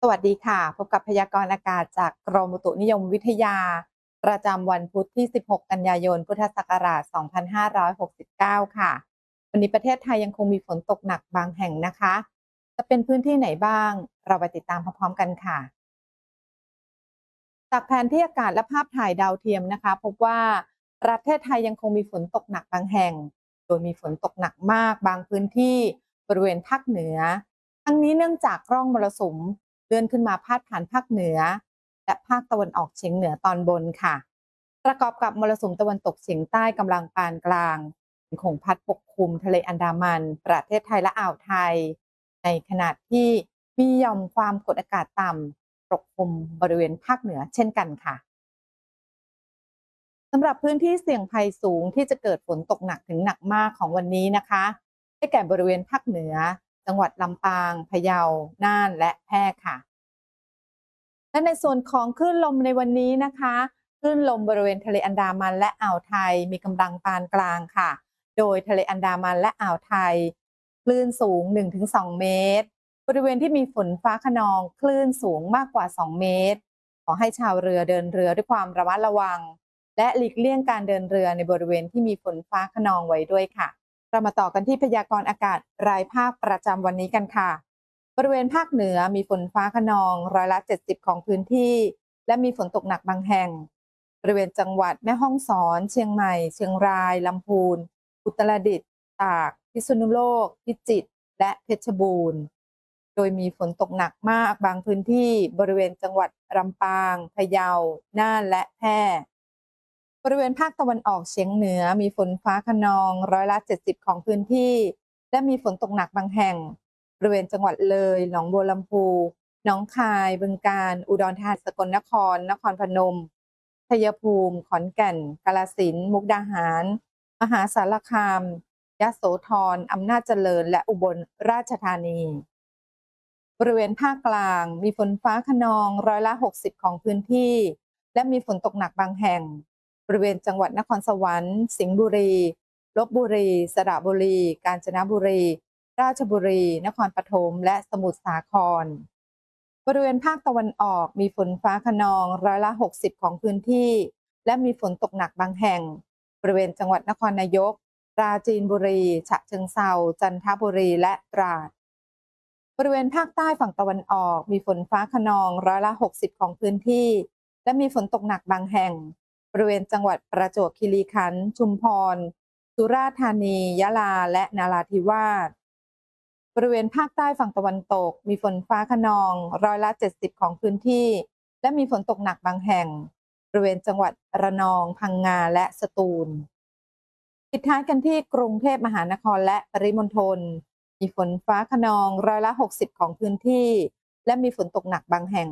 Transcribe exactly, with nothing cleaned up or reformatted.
สวัสดีค่ะพบกับพยากรณ์อากาศจากกรมอุตุนิยมวิทยาประจำวันพุธที่ สิบหก กันยายน พุทธศักราช สองพันห้าร้อยหกสิบเก้า ค่ะวันนี้ประเทศไทยยังคงมีฝนตกหนักบางแห่งนะคะ จะเป็นพื้นที่ไหนบ้าง เราไปติดตามพร้อมๆกันค่ะ จากแผนที่อากาศและภาพถ่ายดาวเทียมนะคะพบว่าประเทศไทยยังคงมีฝนตกหนักบางแห่งโดยมีฝนตกหนักมากบางพื้นที่บริเวณภาคเหนือทั้งนี้เนื่องจากร่องมรสุมเลื่อนขึ้นมาพาดผ่านภาคเหนือและภาคตะวันออกเฉียงเหนือตอนบนค่ะประกอบกับมรสุมตะวันตกเฉียงใต้กำลังปานกลางยังคงพัดปกคลุมทะเลอันดามันประเทศไทยและอ่าวไทยในขณะที่มีหย่อมความกดอากาศต่ำปกคลุมบริเวณภาคเหนือเช่นกันค่ะสำหรับพื้นที่เสี่ยงภัยสูงที่จะเกิดฝนตกหนักถึงหนักมากของวันนี้นะคะได้แก่บริเวณภาคเหนือจังหวัดลำปางพะเยาน่านและแพร่ค่ะและในส่วนของคลื่นลมในวันนี้นะคะคลื่นลมบริเวณทะเลอันดามันและอ่าวไทยมีกำลังปานกลางค่ะโดยทะเลอันดามันและอ่าวไทยคลื่นสูง หนึ่งถึงสอง เมตรบริเวณที่มีฝนฟ้าคะนองคลื่นสูงมากกว่าสองเมตรขอให้ชาวเรือเดินเรือด้วยความระมัดระวังและหลีกเลี่ยงการเดินเรือในบริเวณที่มีฝนฟ้าคะนองไว้ด้วยค่ะเรามาต่อกันที่พยากรณ์อากาศรายภาคประจำวันนี้กันค่ะบริเวณภาคเหนือมีฝนฟ้าคะนองร้อยละเจ็ดสิบของพื้นที่และมีฝนตกหนักบางแห่งบริเวณจังหวัดแม่ฮ่องสอนเชียงใหม่เชียงรายลำพูนอุตรดิตถ์ตากพิษณุโลกพิจิตรและเพชรบูรณ์โดยมีฝนตกหนักมากบางพื้นที่บริเวณจังหวัดลำปางพะเยาน่านและแพร่บริเวณภาคตะวันออกเฉียงเหนือมีฝนฟ้าคะนองร้อยละเจ็ดสิบของพื้นที่และมีฝนตกหนักบางแห่งบริเวณจังหวัดเลยหนองบัวลำพูหนองคายบึงกาฬอุดรธานีสกลนครนครพนมชัยภูมิขอนแก่นกาฬสินธุ์มุกดาหารมหาสารคามยโสธรอำนาจเจริญและอุบลราชธานีบริเวณภาคกลางมีฝนฟ้าคะนองร้อยละหกสิบของพื้นที่และมีฝนตกหนักบางแห่งบริเวณจังหวัดนครสวรรค์สิงห์บุรีลพบุรีสระบุรีกาญจนบุรีราชบุรีนครปฐมและสมุทรสาครบริเวณภาคตะวันออกมีฝนฟ้าคะนองร้อยละหกสิบของพื้นที่และมีฝนตกหนักบางแห่งบริเวณจังหวัดนครนายกปราจีนบุรีฉะเชิงเทราจันทบุรีและตราดบริเวณภาคใต้ฝั่งตะวันออกมีฝนฟ้าคะนองร้อยละหกสิบของพื้นที่และมีฝนตกหนักบางแห่งบริเวณจังหวัดประจวบคีรีขันธ์ชุมพรสุราษฎร์ธานียะลาและนราธิวาสบริเวณภาคใต้ฝั่งตะวันตกมีฝนฟ้าคะนองร้อยละเจ็ดสิบของพื้นที่และมีฝนตกหนักบางแห่งบริเวณจังหวัดระนองพังงาและสตูลปิดท้ายกันที่กรุงเทพมหานครและปริมณฑลมีฝนฟ้าคะนองร้อยละหกสิบของพื้นที่และมีฝนตกหนักบางแห่ง